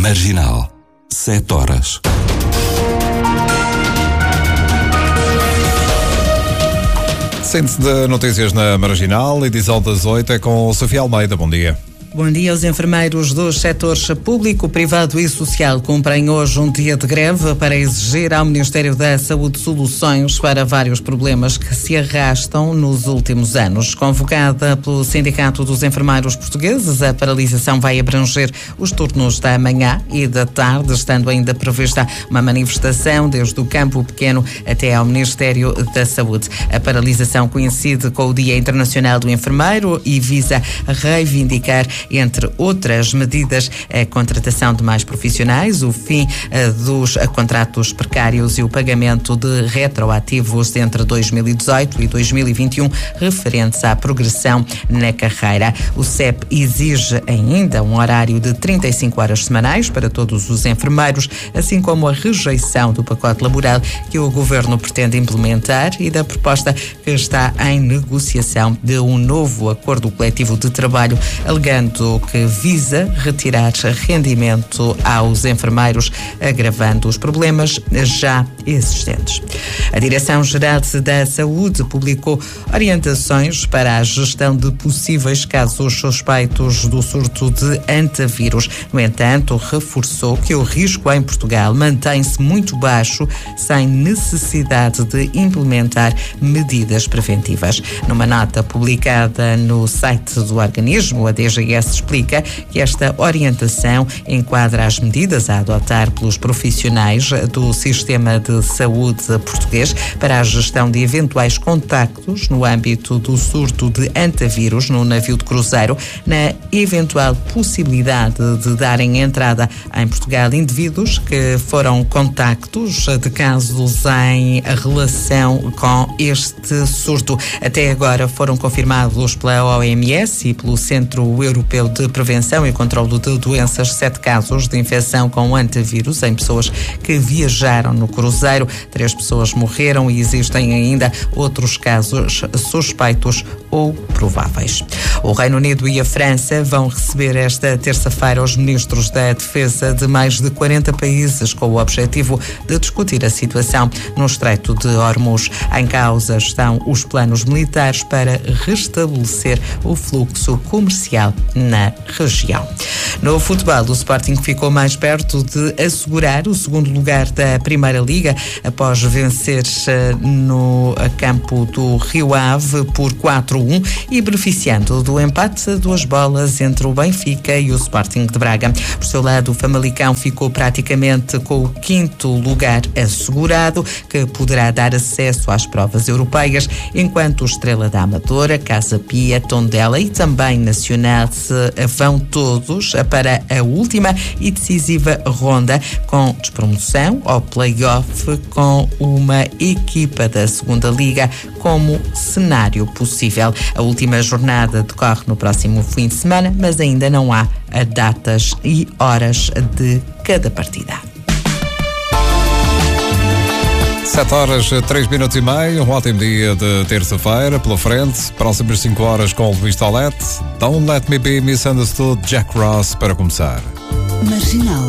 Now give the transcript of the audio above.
Marginal, 7 horas. Síntese de notícias na Marginal, edição das 8 é com Sofia Almeida. Bom dia. Bom dia. Os enfermeiros dos setores público, privado e social cumprem hoje um dia de greve para exigir ao Ministério da Saúde soluções para vários problemas que se arrastam nos últimos anos. Convocada pelo Sindicato dos Enfermeiros Portugueses, a paralisação vai abranger os turnos da manhã e da tarde, estando ainda prevista uma manifestação desde o Campo Pequeno até ao Ministério da Saúde. A paralisação coincide com o Dia Internacional do Enfermeiro e visa reivindicar, entre outras medidas, a contratação de mais profissionais, o fim dos contratos precários e o pagamento de retroativos entre 2018 e 2021 referentes à progressão na carreira. O CEP exige ainda um horário de 35 horas semanais para todos os enfermeiros, assim como a rejeição do pacote laboral que o Governo pretende implementar e da proposta que está em negociação de um novo acordo coletivo de trabalho, alegando que visa retirar rendimento aos enfermeiros, agravando os problemas já existentes. A Direção-Geral da Saúde publicou orientações para a gestão de possíveis casos suspeitos do surto de antavírus. No entanto, reforçou que o risco em Portugal mantém-se muito baixo, sem necessidade de implementar medidas preventivas. Numa nota publicada no site do organismo, a DGS explica que esta orientação enquadra as medidas a adotar pelos profissionais do sistema de saúde português para a gestão de eventuais contactos no âmbito do surto de antavírus no navio de cruzeiro, na eventual possibilidade de darem entrada em Portugal indivíduos que foram contactos de casos em relação com este surto. Até agora foram confirmados pela OMS e pelo Centro Europeu de Prevenção e Controlo de Doenças 7 casos de infecção com antavírus em pessoas que viajaram no cruzeiro. 3 pessoas morreram e existem ainda outros casos suspeitos ou prováveis. O Reino Unido e a França vão receber esta terça-feira os ministros da Defesa de mais de 40 países com o objetivo de discutir a situação no Estreito de Hormuz. Em causa estão os planos militares para restabelecer o fluxo comercial na região. No futebol, o Sporting ficou mais perto de assegurar o segundo lugar da Primeira Liga após vencer no campo do Rio Ave por 4-1 e beneficiando do empate a 2 bolas entre o Benfica e o Sporting de Braga. Por seu lado, o Famalicão ficou praticamente com o 5º lugar assegurado, que poderá dar acesso às provas europeias, enquanto o Estrela da Amadora, Casa Pia, Tondela e também Nacional vão todos para a última e decisiva ronda, com despromoção ao play-off, com uma equipa da segunda Liga como cenário possível. A última jornada decorre no próximo fim de semana, mas ainda não há datas e horas de cada partida. 7 horas, 3 minutos e meio, um ótimo dia de terça-feira pela frente. Próximas 5 horas com o Luís Tollette. Don't Let Me Be Misunderstood, Jack Ross, para começar. Marginal.